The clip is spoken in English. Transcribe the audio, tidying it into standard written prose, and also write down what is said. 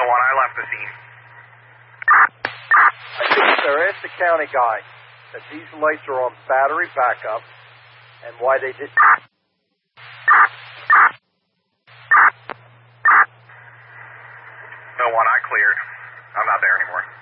I left the scene. I think they're asked the county guy that these lights are on battery backup and why they did. I cleared. I'm not there anymore.